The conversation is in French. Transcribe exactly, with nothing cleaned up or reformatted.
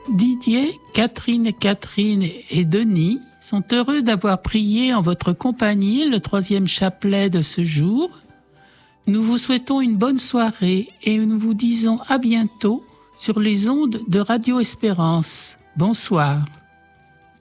Didier, Catherine, Catherine et Denis sont heureux d'avoir prié en votre compagnie le troisième chapelet de ce jour. Nous vous souhaitons une bonne soirée et nous vous disons à bientôt sur les ondes de Radio Espérance. Bonsoir.